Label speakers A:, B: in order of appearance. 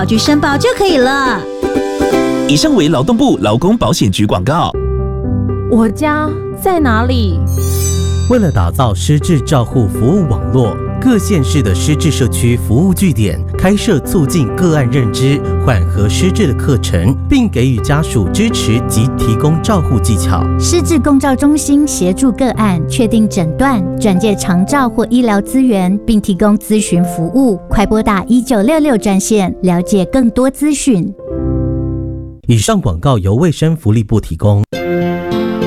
A: 保局申报就可以了。
B: 以上为劳动部劳工保险局广告。
C: 我家在哪里？
D: 为了打造失智照护服务网络，各县市的失智社区服务据点开设促进个案认知、缓和失智的课程，并给予家属支持及提供照护技巧。
E: 失智共照中心协助个案确定诊断、转介长照或医疗资源，并提供咨询服务。快拨打1966专线，了解更多资讯。
D: 以上广告由卫生福利部提供。